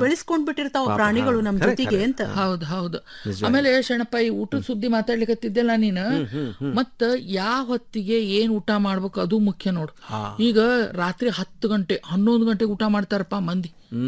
ಬೆಳೆಸ್ಕೊಂಡ್ ಬಿಟ್ಟಿರ್ತಾವ ಪ್ರಾಣಿಗಳು ನಮ್ ಜೊತೆಗೆ ಅಂತ. ಹೌದು ಹೌದು. ಆಮೇಲೆ ಶರಣಪ್ಪ, ಈ ಊಟದ ಸುದ್ದಿ ಮಾತಾಡ್ಲಿಕತ್ತಿದ್ದೆಲ್ಲ ನೀನು, ಮತ್ತ ಯಾವ ಹೊತ್ತಿಗೆ ಏನ್ ಊಟ ಮಾಡ್ಬೇಕು ಅದು ಮುಖ್ಯ ನೋಡು. ಈಗ ರಾತ್ರಿ 10 ಗಂಟೆ 11 ಗಂಟೆಗೆ ಊಟ ಮಾಡ್ತಾರಪ್ಪ ಮಂದಿ.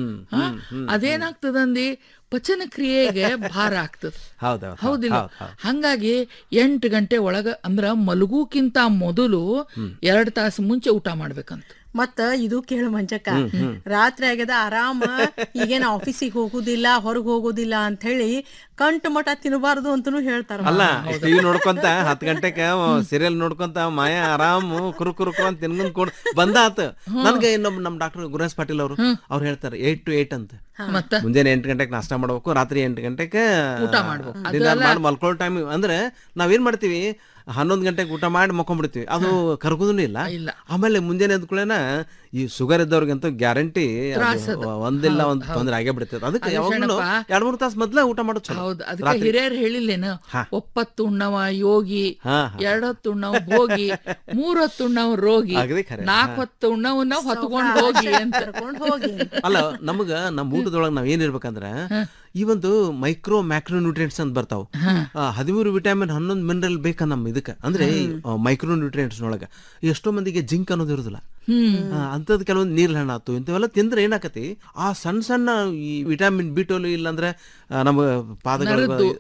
ಅದೇನಾಗ್ತದಂದಿ, ಪಚನ ಕ್ರಿಯೆಗೆ ಭಾರ ಆಗ್ತದ. ಹೌದಿಲ್ಲ? ಹಂಗಾಗಿ 8 ಗಂಟೆ ಒಳಗ ಅಂದ್ರ ಮಲಗುಕ್ಕಿಂತ ಮೊದಲು 2 ತಾಸು ಮುಂಚೆ ಊಟ ಮಾಡ್ಬೇಕಂತ. ಮತ್ತ ಇದು ಕೇಳು ಮಂಚಕ್ಕ, ರಾತ್ರಿ ಆಗ್ಯದ ಆರಾಮ, ಈಗೇನ ಆಫೀಸಿಗೆ ಹೋಗುದಿಲ್ಲ ಹೊರಗ್ ಹೋಗುದಿಲ್ಲ ಅಂತ ಹೇಳಿ ಕಂಟು ಮಠ ತಿನ್ನಬಾರ್ದು ಅಂತನೂ ಹೇಳ್ತಾರ. ಅಲ್ಲ, ಟಿವಿ ನೋಡ್ಕೊಂತ 10 ಗಂಟೆಗೆ ಸೀರಿಯಲ್ ನೋಡ್ಕೊಂತ ಮಾಯಾ ಆರಾಮ್ ಕುರು ಅಂತ ತಿನ್ಕೊಂಡ್ ಕೊಡ್ ಬಂದಾತ. ನನ್ಗೆ ಇನ್ನೊಬ್ಬ ನಮ್ ಡಾಕ್ಟರ್ ಗುರುರಾಜ್ ಪಾಟೀಲ್ ಅವ್ರು ಹೇಳ್ತಾರೆ 8 to 8 ಅಂತ. ಮುಂಜಾನೆ 8 ಗಂಟೆಗೆ ನಾಷ್ಟ ಮಾಡ್ಬೇಕು, ರಾತ್ರಿ 8 ಗಂಟೆಗೆ ಡಿನ್ನರ್ ಮಾಡಿ ಮಲ್ಕೊಳ್ಳೋ ಟೈಮ್. ಅಂದ್ರೆ ನಾವೇನ್ ಮಾಡ್ತೀವಿ, 11 ಗಂಟೆಗೆ ಊಟ ಮಾಡಿ ಮಕ್ಕೊಂಡ್ಬಿಡ್ತೀವಿ, ಅದು ಕರ್ಗೋದೂ ಇಲ್ಲ. ಆಮೇಲೆ ಮುಂಜಾನೆ ಎದ್ಕೊಳ್ಳೇನ ಈ ಶುಗರ್ ಇದ್ದವ್ರಿಗಂತೂ ಗ್ಯಾರಂಟಿ ಒಂದಿಲ್ಲ ಒಂದ್ ತೊಂದ್ರೆ ಆಗೇ ಬಿಡ್ತದೆ. ಅದಕ್ಕೆ ಯಾವಾಗಲೂ 2-3 ತಾಸು ಮೊದ್ಲೇ ಊಟ ಮಾಡೋದು ಚಲೋ. ಹೌದು, ಅದಕ್ಕೆ ಹಿರಿಯರು ಹೇಳಿಲ್ಲೇನು, 9 ಉಣ್ಣವ ಯೋಗಿ, 2 ಹೊತ್ತು ಉಣ್ಣವ ಭೋಗಿ, 3 ಹೊತ್ತು ಉಣ್ಣವ ರೋಗಿ, 4 ಹೊತ್ತು ಉಣ್ಣವನ್ನ ಹೊತ್ಕೊಂಡ್ ಹೋಗಿ ಅಂತ. ಅಲ್ಲ, ನಮಗ ನಮ್ ಊಟದೊಳಗೆ ನಾವ್ ಏನಿರ್ಬೇಕಂದ್ರ ಈ ಒಂದು ಮೈಕ್ರೋ ಮ್ಯಾಕ್ರೋ ನ್ಯೂಟ್ರಿಯೆಂಟ್ಸ್ ಅಂತ ಬರ್ತಾವ. 13 ವಿಟಮಿನ್ 11 ಮಿನರಲ್ ಬೇಕ ನಮ್ಮ ಇದಕ್ಕೆ. ಅಂದ್ರೆ ಮೈಕ್ರೋ ನ್ಯೂಟ್ರಿಯೆಂಟ್ಸ್ ನೊಳಗ ಎಷ್ಟೋ ಮಂದಿಗೆ ಜಿಂಕ್ ಅನ್ನೋದು ಇರುದಿಲ್ಲ. ಅಂತದ್ ಕೆಲವೊಂದು ನೀರ್ಲ ಹಣ್ಣಾತು ಇಂಥವೆಲ್ಲ ತಿಂದ್ರೆ ಏನಾಕತಿ, ಆ ಸಣ್ಣ ಈ ವಿಟಾಮಿನ್ B12 ಇಲ್ಲಾಂದ್ರೆ ನಮ್ಮ ಪಾದಗಳ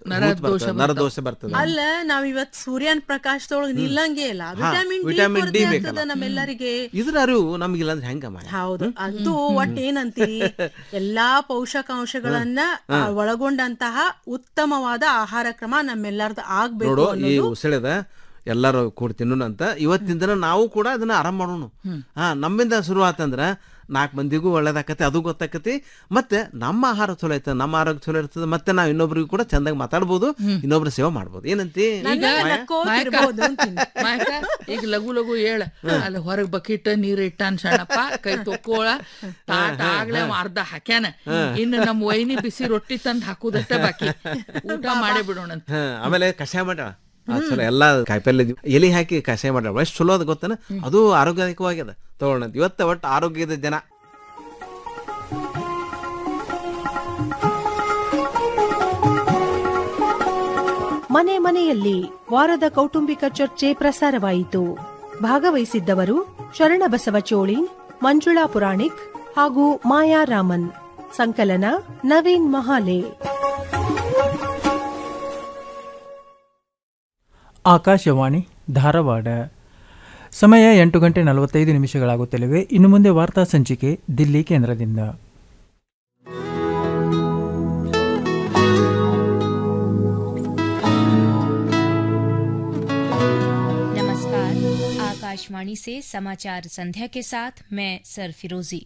ನರದೋಷ ಬರ್ತದೆ. ಅಲ್ಲ, ನಾವ್ ಇವತ್ ಸೂರ್ಯನ ಪ್ರಕಾಶದೊಳಗೆ ನಿಲ್ಲಂಗೆ ಇಲ್ಲ, ವಿಟಾಮಿನ್ ಡಿ ಬೇಕಲ್ಲ ನಮ್ಮೆಲ್ಲರಿಗೆ. ಇದ್ರ ಅರಿವು ನಮ್ಗಿಲ್ಲ ಅಂದ್ರೆ ಹೆಂಗ? ಹೌದು, ಅದು ಒಟ್ಟು ಏನಂತೀವಿ, ಎಲ್ಲಾ ಪೋಷಕಾಂಶಗಳನ್ನ ಒಳಗೊಂಡಂತಹ ಉತ್ತಮವಾದ ಆಹಾರ ಕ್ರಮ ನಮ್ಮೆಲ್ಲರದು ಆಗ್ಬೇಕು. ಈ ಉಸಳೆದ ಎಲ್ಲಾರು ಕೂಡ ತಿನ್ನೋಣ ಅಂತ ಇವತ್ತಿನ ದಿನ ನಾವು ಕೂಡ ಅದನ್ನ ಆರಾಮ್ ಮಾಡೋಣ. ನಮ್ಮಿಂದ ಶುರು ಆತಂದ್ರ 4 ಮಂದಿಗೂ ಒಳ್ಳೇದಾಕತಿ, ಅದು ಗೊತ್ತಾಕತಿ. ಮತ್ತೆ ನಮ್ಮ ಆಹಾರ ಚಲೋ ಐತ, ನಮ್ಮ ಆರೋಗ್ಯ ಚಲೋ ಇರ್ತದೆ. ಮತ್ತೆ ನಾವ್ ಇನ್ನೊಬ್ರಿಗೂ ಕೂಡ ಚಂದಾಗಿ ಮಾತಾಡ್ಬೋದು, ಇನ್ನೊಬ್ರು ಸೇವೆ ಮಾಡ್ಬೋದು. ಏನಂತಿ? ಈಗ ಲಘು ಲಘು ಹೇಳ, ಅಲ್ಲಿ ಹೊರಗ್ ಬಕೆಟ್ ನೀರ್ ಇಟ್ಟಾನ ಸಣ್ಣಪ್ಪ, ಕೈ ತೊಕ್ಕೋಳ ತಾಟ ಆಗ್ಲೇ ಅರ್ಧ ಹಾಕ್ಯಾನ, ಇನ್ನು ನಮ್ ವೈನಿ ಬಿಸಿ ರೊಟ್ಟಿ ತಂದ್ ಹಾಕುದಷ್ಟ ಬಾಕಿ, ಊಟ ಮಾಡೇ ಬಿಡೋಣ. ಆಮೇಲೆ ಕಷಾಯ ಮಾಡ ಚಲೋ, ಎಲ್ಲಾ ಕಾಯಿಪಲ್ಲೆ ಎಲಿ ಹಾಕಿ ಕಷಾಯ ಮಾಡ್ಯಾವ, ಎಷ್ಟು ಚಲೋ ಅದ ಗೊತ್ತನ. ಅದು ಆರೋಗ್ಯದಾಯಕವಾಗ್ಯದ, ತಗೊಳ್ಳೋಣ. ಇವತ್ತ ಒಟ್ಟು ಆರೋಗ್ಯದ ಜನ. ಮನೆ ಮನೆಯಲ್ಲಿ ವಾರದ ಕೌಟುಂಬಿಕ ಚರ್ಚೆ ಪ್ರಸಾರವಾಯಿತು. ಭಾಗವಹಿಸಿದ್ದವರು ಶರಣಬಸವ ಚೋಳಿ, ಮಂಜುಳಾ ಪುರಾಣಿಕ್ ಹಾಗೂ ಮಾಯಾ ರಾಮನ್. ಸಂಕಲನ ನವೀನ್ ಮಹಾಲೆ. ಆಕಾಶವಾಣಿ ಧಾರವಾಡ. ಸಮಯ 8:45 ಇನ್ನು ಮುಂದೆ ವಾರ್ತಾ ಸಂಚಿಕೆ ದಿಲ್ಲಿ ಕೇಂದ್ರದಿಂದ. नमस्कार, आकाशवाणी से समाचार संध्या के साथ मैं सरफिरोजी।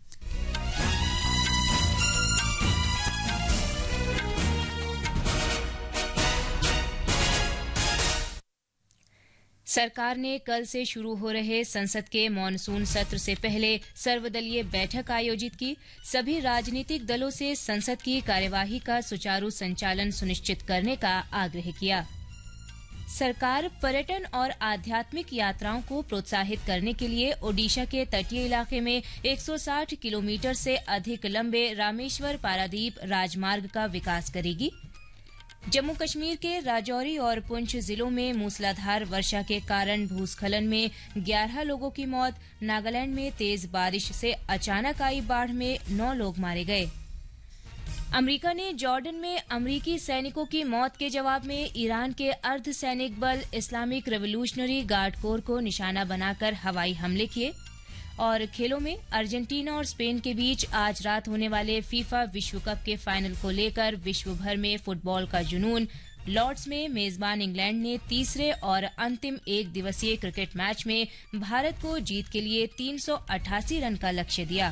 सरकार ने कल से शुरू हो रहे संसद के मॉनसून सत्र से पहले सर्वदलीय बैठक आयोजित की। सभी राजनीतिक दलों से संसद की कार्यवाही का सुचारू संचालन सुनिश्चित करने का आग्रह किया। सरकार पर्यटन और आध्यात्मिक यात्राओं को प्रोत्साहित करने के लिए ओडिशा के तटीय इलाके में 160 किलोमीटर से अधिक लंबे रामेश्वर पारादीप राजमार्ग का विकास करेगी। जम्मू कश्मीर के राजौरी और पुंछ जिलों में मूसलाधार वर्षा के कारण भूस्खलन में 11 लोगों की मौत। नागालैंड में तेज बारिश से अचानक आई बाढ़ में 9 लोग मारे गए। अमेरिका ने जॉर्डन में अमेरिकी सैनिकों की मौत के जवाब में ईरान के अर्धसैनिक बल इस्लामिक रेवोल्यूशनरी गार्ड कोर को निशाना बनाकर हवाई हमले किए। और खेलों में अर्जेंटीना और स्पेन के बीच आज रात होने वाले फीफा विश्व कप के फाइनल को लेकर विश्व भर में फुटबॉल का जुनून। लॉर्ड्स में मेजबान इंग्लैंड ने तीसरे और अंतिम 1 दिवसीय क्रिकेट मैच में भारत को जीत के लिए 388 रन का लक्ष्य दिया।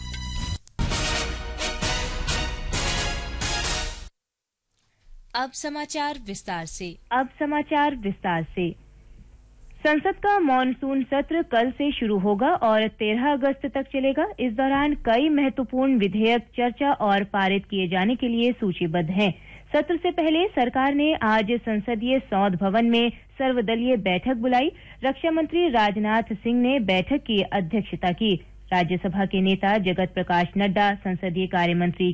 अब समाचार विस्तार से। संसद का मॉनसून सत्र कल से शुरू होगा और 13 अगस्त तक चलेगा। इस दौरान कई महत्वपूर्ण विधेयक चर्चा और पारित किए जाने के लिए सूचीबद्ध हैं। सत्र से पहले सरकार ने आज संसदीय सौध भवन में सर्वदलीय बैठक बुलाई। रक्षा मंत्री राजनाथ सिंह ने बैठक की अध्यक्षता की। राज्यसभा के नेता जगत प्रकाश नड्डा, संसदीय कार्य मंत्री